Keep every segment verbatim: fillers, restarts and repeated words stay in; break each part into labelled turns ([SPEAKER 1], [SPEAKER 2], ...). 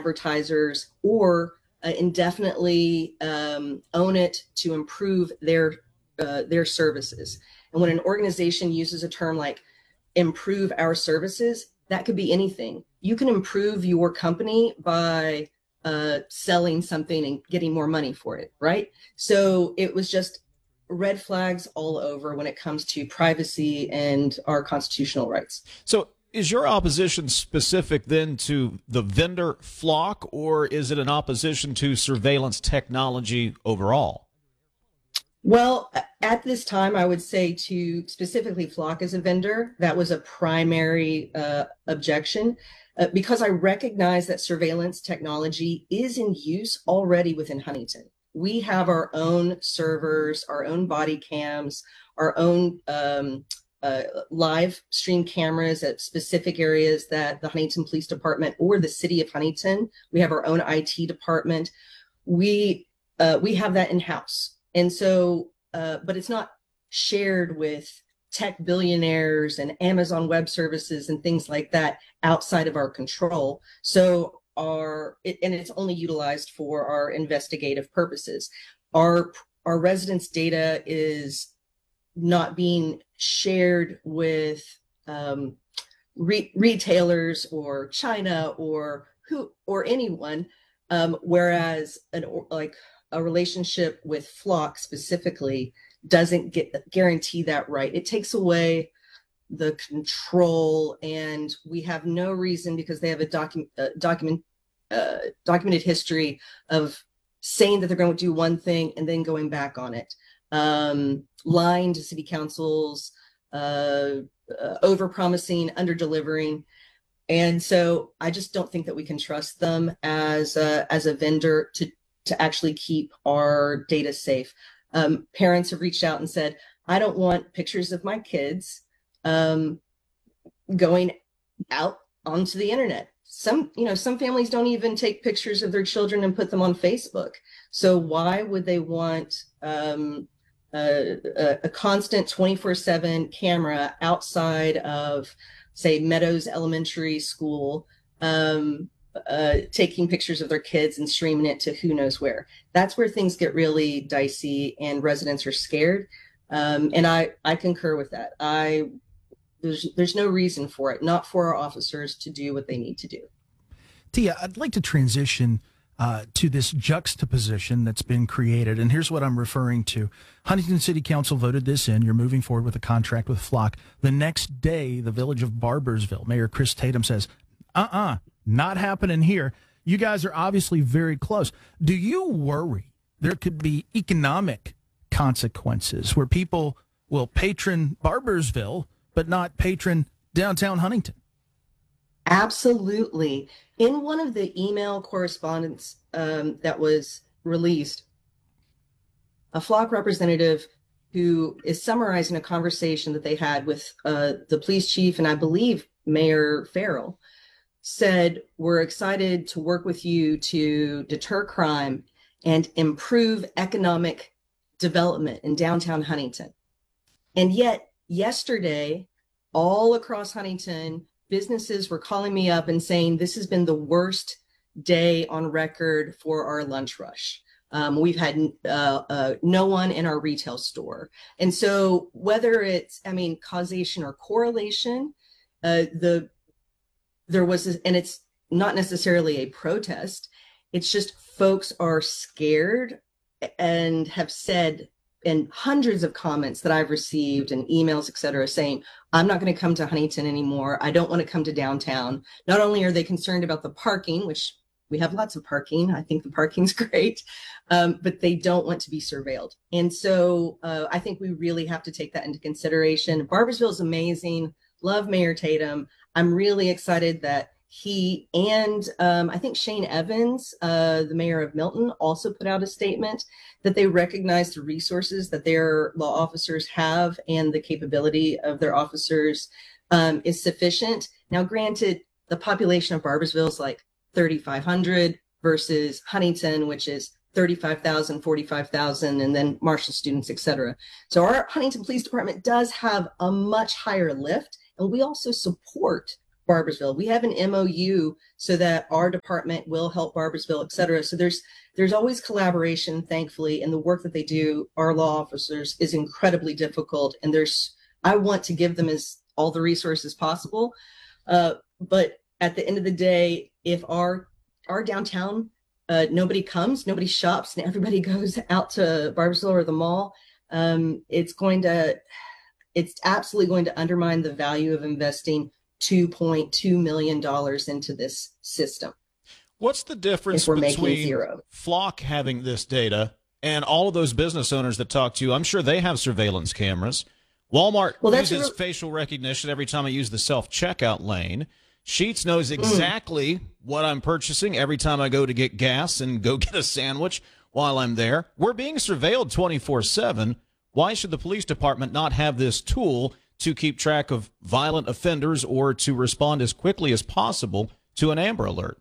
[SPEAKER 1] advertisers or uh, indefinitely um, own it to improve their uh, their services. And when an organization uses a term like improve our services, that could be anything. You can improve your company by uh, selling something and getting more money for it, right? So it was just red flags all over when it comes to privacy and our constitutional rights.
[SPEAKER 2] So is your opposition specific then to the vendor Flock, or is it an opposition to surveillance technology overall?
[SPEAKER 1] Well, at this time, I would say to specifically Flock as a vendor, that was a primary uh, objection uh, because I recognize that surveillance technology is in use already within Huntington. We have our own servers, our own body cams, our own um, uh, live stream cameras at specific areas that the Huntington Police Department or the city of Huntington, we have our own I T department. We, uh, we have that in-house. And so, uh, but it's not shared with tech billionaires and Amazon Web Services and things like that outside of our control. So our, it, and it's only utilized for our investigative purposes. Our, our residents' data is not being shared with um, re- retailers or China or who, or anyone. Um, whereas an, like, a relationship with Flock specifically doesn't get guarantee that right. It takes away the control, and we have no reason, because they have a document uh, document uh, documented history of saying that they're going to do one thing and then going back on it, um, lying to city councils, uh, uh, over promising, under delivering. And so I just don't think that we can trust them as a, as a vendor to to actually keep our data safe. Um, parents have reached out and said, I don't want pictures of my kids um, going out onto the internet. Some, you know, some families don't even take pictures of their children and put them on Facebook. So why would they want um, a, a, a constant twenty-four seven camera outside of, say, Meadows Elementary School, um, uh, taking pictures of their kids and streaming it to who knows where? That's where things get really dicey and residents are scared. Um, and I, I concur with that. I, there's, there's no reason for it, not for our officers to do what they need to do.
[SPEAKER 3] Tia, I'd like to transition uh, to this juxtaposition that's been created. And here's what I'm referring to. Huntington City Council voted this in. You're moving forward with a contract with Flock. The next day, the village of Barboursville, Mayor Chris Tatum says, uh-uh, not happening here. You guys are obviously very close. Do you worry there could be economic consequences where people will patron Barboursville but not patron downtown Huntington?
[SPEAKER 1] Absolutely. In one of the email correspondence um, that was released, a Flock representative who is summarizing a conversation that they had with uh, the police chief and I believe Mayor Farrell, said, we're excited to work with you to deter crime and improve economic development in downtown Huntington. And yet yesterday, all across Huntington, businesses were calling me up and saying, this has been the worst day on record for our lunch rush. Um, we've had uh, uh, no one in our retail store. And so whether it's, I mean, causation or correlation, uh, the there was, a, and it's not necessarily a protest. It's just folks are scared and have said, and hundreds of comments that I've received and emails, et cetera, saying, I'm not going to come to Huntington anymore. I don't want to come to downtown. Not only are they concerned about the parking, which we have lots of parking. I think the parking's great, um, but they don't want to be surveilled. And so uh, I think we really have to take that into consideration. Barboursville is amazing. Love Mayor Tatum. I'm really excited that he and um, I think Shane Evans, uh, the mayor of Milton, also put out a statement that they recognize the resources that their law officers have and the capability of their officers um, is sufficient. Now, granted, the population of Barboursville is like thirty-five hundred versus Huntington, which is thirty-five thousand, forty-five thousand, and then Marshall students, et cetera. So our Huntington Police Department does have a much higher lift, and we also support Barboursville. We have an M O U so that our department will help Barboursville, et cetera. So there's there's always collaboration, thankfully, and the work that they do, our law officers, is incredibly difficult. And there's I want to give them as all the resources possible. Uh, but at the end of the day, if our our downtown, uh, nobody comes, nobody shops, and everybody goes out to Barboursville or the mall, um, it's going to, it's absolutely going to undermine the value of investing two point two million dollars into this system.
[SPEAKER 2] What's the difference between Flock having this data and all of those business owners that talk to you? I'm sure they have surveillance cameras. Walmart well, uses real- facial recognition every time I use the self-checkout lane. Sheetz knows exactly mm. what I'm purchasing every time I go to get gas and go get a sandwich while I'm there. We're being surveilled twenty-four seven. Why should the police department not have this tool to keep track of violent offenders or to respond as quickly as possible to an Amber Alert?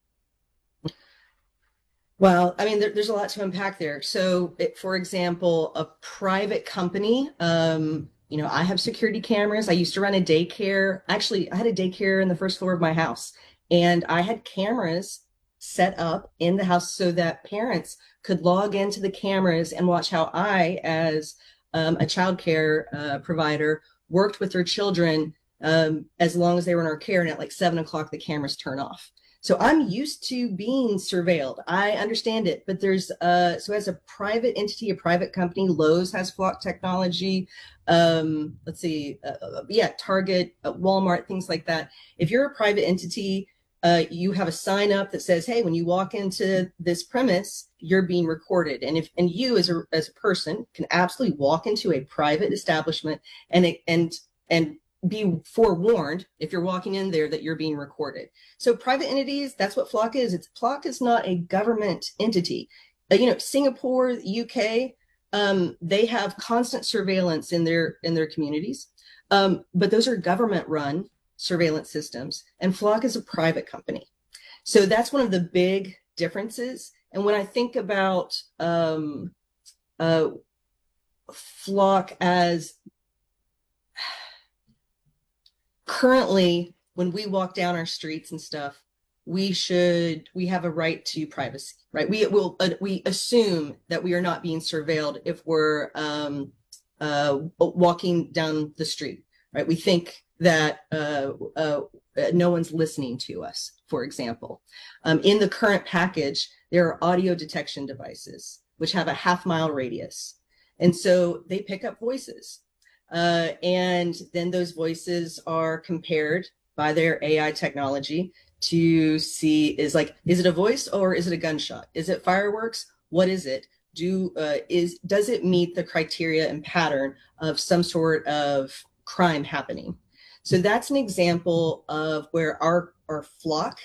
[SPEAKER 1] Well, I mean, there, there's a lot to unpack there. So, it, for example, a private company, um, you know, I have security cameras. I used to run a daycare. Actually, I had a daycare in the first floor of my house, and I had cameras set up in the house so that parents could log into the cameras and watch how I, as um, a childcare uh, provider, worked with their children um, as long as they were in our care. And at like seven o'clock, the cameras turn off. So I'm used to being surveilled. I understand it, but there's uh so as a private entity, a private company, Lowe's has Flock technology. Um, let's see, uh, yeah, Target, uh, Walmart, things like that. If you're a private entity, uh, you have a sign up that says, "Hey, when you walk into this premise, you're being recorded." And if and you as a as a person can absolutely walk into a private establishment and it, and and be forewarned if you're walking in there that you're being recorded. So private entities, that's what Flock is. It's Flock is not a government entity. Uh, you know, Singapore, U K, um, they have constant surveillance in their in their communities, um, but those are government-run surveillance systems, and Flock is a private company. So that's one of the big differences. And when I think about um, uh, Flock as currently, when we walk down our streets and stuff, we should, we have a right to privacy, right? We will, uh, we assume that we are not being surveilled if we're um, uh, walking down the street, right? We think that uh, uh, no one's listening to us, for example. Um, in the current package, there are audio detection devices, which have a half mile radius. And so they pick up voices. Uh, and then those voices are compared by their A I technology to see is like, is it a voice or is it a gunshot? Is it fireworks? What is it? Do uh, is does it meet the criteria and pattern of some sort of crime happening? So that's an example of where our our Flock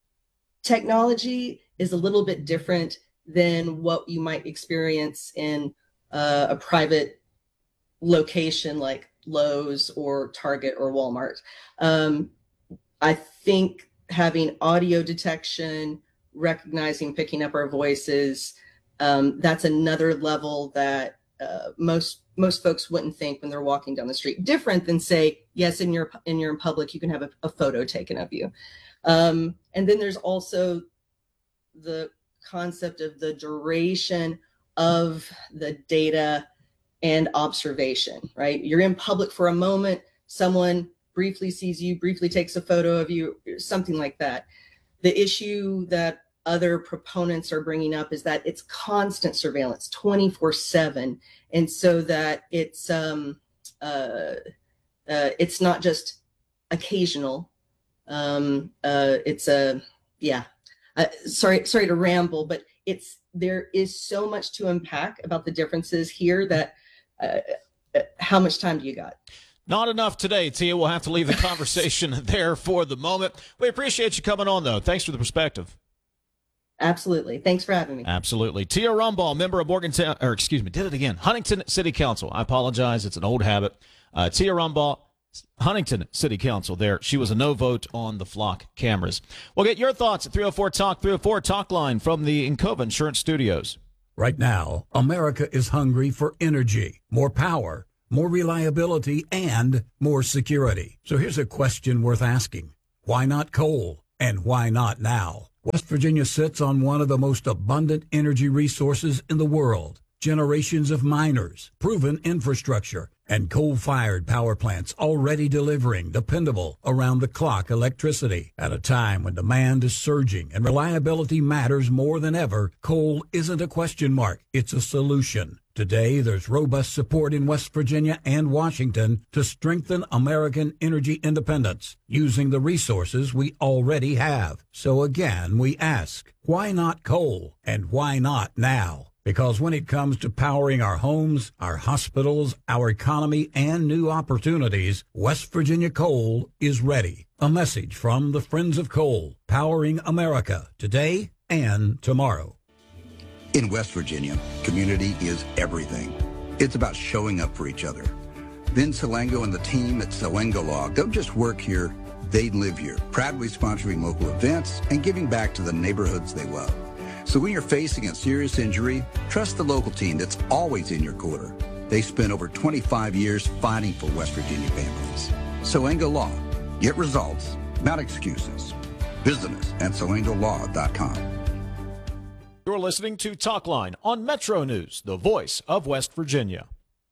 [SPEAKER 1] technology is a little bit different than what you might experience in uh, a private location like Lowe's or Target or Walmart. Um, I think having audio detection, recognizing, picking up our voices, um, that's another level that uh, most most folks wouldn't think when they're walking down the street. Different than, say, yes, in your in your in public, you can have a, a photo taken of you. Um, and then there's also the concept of the duration of the data and observation, right? You're in public for a moment, someone briefly sees you, briefly takes a photo of you, something like that. The issue that other proponents are bringing up is that it's constant surveillance, twenty-four seven, and so that it's um, uh, uh, it's not just occasional. Um, uh, it's a yeah. Uh, sorry, sorry to ramble, but it's there is so much to unpack about the differences here that. Uh, how much time do you got?
[SPEAKER 2] Not enough today, Tia. We'll have to leave the conversation there for the moment. We appreciate you coming on, though. Thanks for the perspective.
[SPEAKER 1] Absolutely. Thanks for having me.
[SPEAKER 2] Absolutely. Tia Rumball, member of Morgantown, or excuse me, did it again. Huntington City Council. I apologize. It's an old habit. Uh, Tia Rumball, Huntington City Council there. She was a no vote on the Flock cameras. We'll get your thoughts at three oh four talk, three oh four talk line from the Encova Insurance Studios.
[SPEAKER 4] Right now, America is hungry for energy, more power, more reliability, and more security. So here's a question worth asking. Why not coal? And why not now? West Virginia sits on one of the most abundant energy resources in the world. Generations of miners, proven infrastructure, and coal-fired power plants already delivering dependable, around-the-clock electricity. At a time when demand is surging and reliability matters more than ever, coal isn't a question mark, it's a solution. Today, there's robust support in West Virginia and Washington to strengthen American energy independence using the resources we already have. So again, we ask, why not coal? And why not now? Because when it comes to powering our homes, our hospitals, our economy, and new opportunities, West Virginia Coal is ready. A message from the Friends of Coal, powering America today and tomorrow.
[SPEAKER 5] In West Virginia, community is everything. It's about showing up for each other. Vin Salengo and the team at Salengo Law don't just work here, they live here, proudly sponsoring local events and giving back to the neighborhoods they love. So when you're facing a serious injury, trust the local team that's always in your corner. They spent over twenty-five years fighting for West Virginia families. Salengo Law. Get results, not excuses. Visit us at salengo law dot com.
[SPEAKER 2] You're listening to Talkline on Metro News, the voice of West Virginia.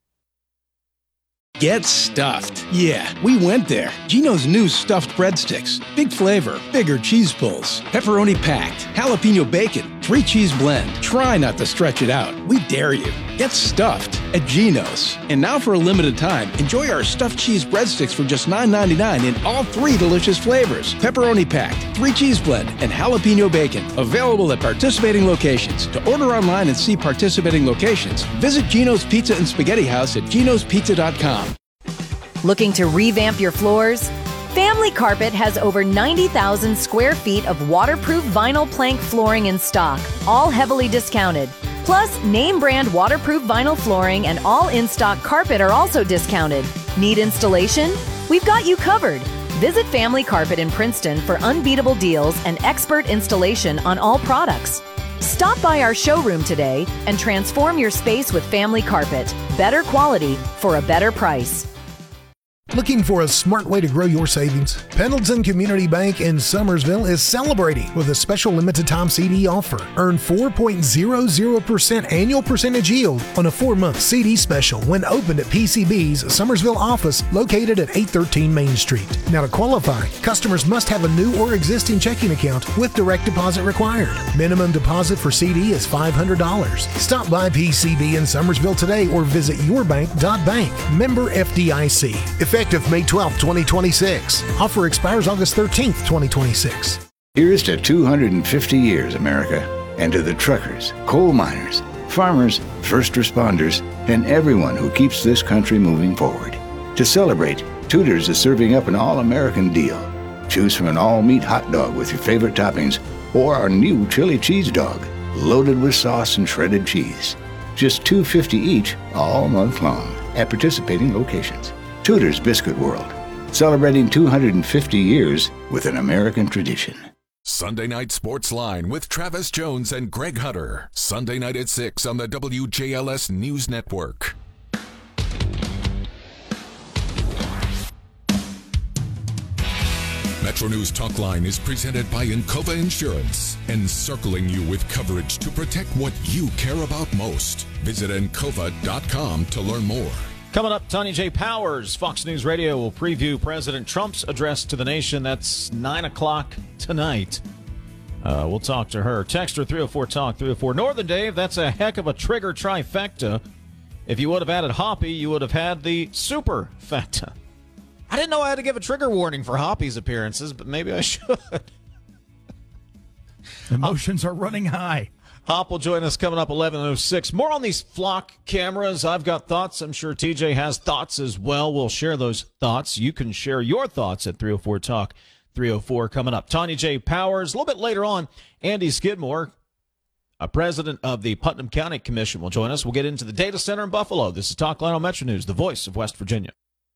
[SPEAKER 6] Get stuffed. Yeah, we went there. Geno's new stuffed breadsticks. Big flavor, bigger cheese pulls, pepperoni packed, jalapeno bacon, three cheese blend. Try not to stretch it out. We dare you. Get stuffed at Geno's. And now for a limited time, enjoy our stuffed cheese breadsticks for just nine ninety-nine in all three delicious flavors. Pepperoni packed, three cheese blend, and jalapeno bacon. Available at participating locations. To order online and see participating locations, visit Geno's Pizza and Spaghetti House at genos pizza dot com.
[SPEAKER 7] Looking to revamp your floors? Family Carpet has over ninety thousand square feet of waterproof vinyl plank flooring in stock, all heavily discounted. Plus, name brand waterproof vinyl flooring and all in-stock carpet are also discounted. Need installation? We've got you covered. Visit Family Carpet in Princeton for unbeatable deals and expert installation on all products. Stop by our showroom today and transform your space with Family Carpet. Better quality for a better price.
[SPEAKER 8] Looking for a smart way to grow your savings? Pendleton Community Bank in Summersville is celebrating with a special limited-time C D offer. Earn four point zero zero percent annual percentage yield on a four-month C D special when opened at P C B's Summersville office located at eight thirteen Main Street. Now, to qualify, customers must have a new or existing checking account with direct deposit required. Minimum deposit for C D is five hundred dollars. Stop by P C B in Summersville today or visit yourbank dot bank. Member F D I C. Effective May twelfth, twenty twenty-six. Offer expires August thirteenth, twenty twenty-six.
[SPEAKER 9] Here's to two hundred fifty years, America, and to the truckers, coal miners, farmers, first responders, and everyone who keeps this country moving forward. To celebrate, Tudor's is serving up an all-American deal. Choose from an all-meat hot dog with your favorite toppings or our new chili cheese dog, loaded with sauce and shredded cheese. Just two dollars and fifty cents each all month long at participating locations. Tudor's Biscuit World, celebrating two hundred fifty years with an American tradition.
[SPEAKER 10] Sunday Night Sports Line with Travis Jones and Greg Hunter. Sunday night at six on the W J L S News Network. Metro News Talkline is presented by Encova Insurance, encircling you with coverage to protect what you care about most. Visit encova dot com to learn more.
[SPEAKER 2] Coming up, Tanya J. Powers, Fox News Radio, will preview President Trump's address to the nation. That's nine o'clock tonight. Uh, we'll talk to her. Text her three oh four talk three oh four. Northern Dave, that's a heck of a trigger trifecta. If you would have added Hoppy, you would have had the superfecta. I didn't know I had to give a trigger warning for Hoppy's appearances, but maybe I should.
[SPEAKER 3] Emotions are running high.
[SPEAKER 2] Hop will join us coming up eleven oh six. More on these flock cameras. I've got thoughts. I'm sure T J has thoughts as well. We'll share those thoughts. You can share your thoughts at three oh four talk three oh four coming up. Tanya J. Powers. A little bit later on, Andy Skidmore, a president of the Putnam County Commission, will join us. We'll get into the data center in Buffalo. This is Talkline on Metro News, the voice of West Virginia.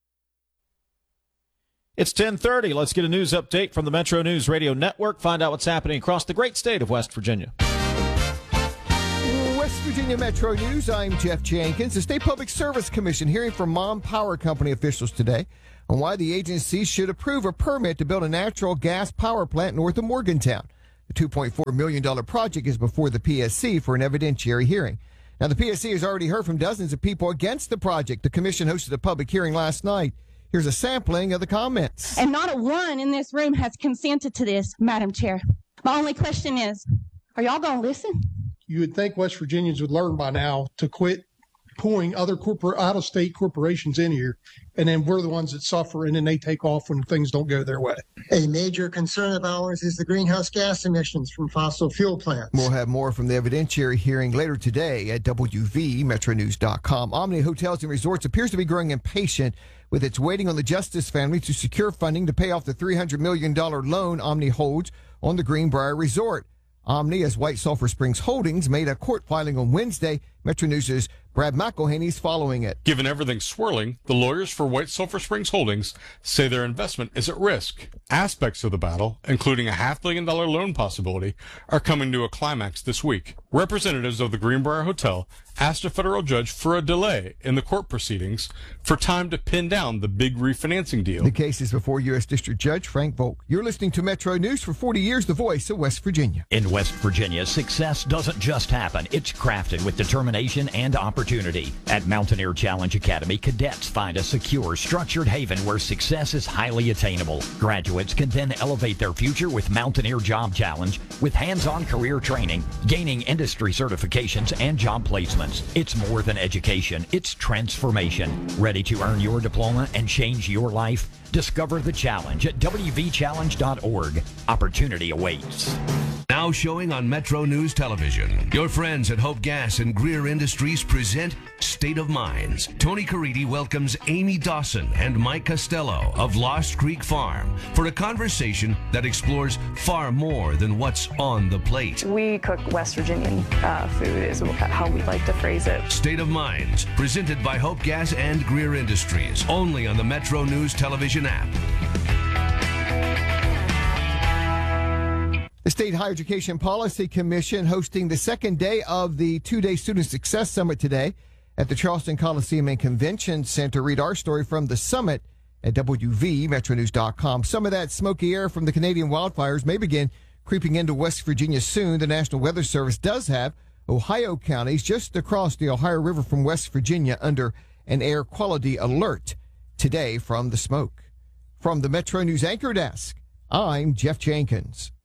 [SPEAKER 2] It's ten thirty. Let's get a news update from the Metro News Radio Network. Find out what's happening across the great state of West Virginia.
[SPEAKER 11] West Virginia Metro News, I'm Jeff Jenkins. The State Public Service Commission hearing from Mon Power Company officials today on why the agency should approve a permit to build a natural gas power plant north of Morgantown. The two point four million dollars project is before the P S C for an evidentiary hearing. Now, the P S C has already heard from dozens of people against the project. The commission hosted a public hearing last night. Here's a sampling of the comments.
[SPEAKER 12] And not a one in this room has consented to this, Madam Chair. My only question is, are y'all going to listen?
[SPEAKER 13] You would think West Virginians would learn by now to quit pulling other corporate out-of-state corporations in here, and then we're the ones that suffer, and then they take off when things don't go their way.
[SPEAKER 14] A major concern of ours is the greenhouse gas emissions from fossil fuel plants.
[SPEAKER 11] We'll have more from the evidentiary hearing later today at W V Metro News dot com. Omni Hotels and Resorts appears to be growing impatient with its waiting on the Justice family to secure funding to pay off the three hundred million dollars loan Omni holds on the Greenbrier Resort. Omni, as White Sulphur Springs Holdings, made a court filing on Wednesday. Metro News' Brad McElhaney's following it.
[SPEAKER 15] Given everything swirling, the lawyers for White Sulphur Springs Holdings say their investment is at risk. Aspects of the battle, including a half million dollar loan possibility, are coming to a climax this week. Representatives of the Greenbrier Hotel asked a federal judge for a delay in the court proceedings for time to pin down the big refinancing deal.
[SPEAKER 11] The case is before U S District Judge Frank Volk. You're listening to Metro News. For forty years, the voice of West Virginia.
[SPEAKER 16] In West Virginia, success doesn't just happen. It's crafted with determination and opportunity. At Mountaineer Challenge Academy, cadets find a secure, structured haven where success is highly attainable. Graduates can then elevate their future with Mountaineer Job Challenge with hands-on career training, gaining industry certifications, and job placements. It's more than education. It's transformation. Ready to earn your diploma and change your life? Discover the challenge at W V challenge dot org. Opportunity awaits.
[SPEAKER 17] Now showing on Metro News Television, your friends at Hope Gas and Greer Industries present State of Minds. Tony Caridi welcomes Amy Dawson and Mike Costello of Lost Creek Farm for a conversation that explores far more than what's on the plate.
[SPEAKER 18] We cook West Virginian uh, food is how we like to phrase it.
[SPEAKER 17] State of Minds, presented by Hope Gas and Greer Industries, only on the Metro News Television app.
[SPEAKER 11] The State Higher Education Policy Commission hosting the second day of the two-day Student Success Summit today at the Charleston Coliseum and Convention Center. Read our story from the summit at W V Metro News dot com. Some of that smoky air from the Canadian wildfires may begin creeping into West Virginia soon. The National Weather Service does have Ohio counties just across the Ohio River from West Virginia under an air quality alert today from the smoke. From the Metro News Anchor Desk, I'm Jeff Jenkins.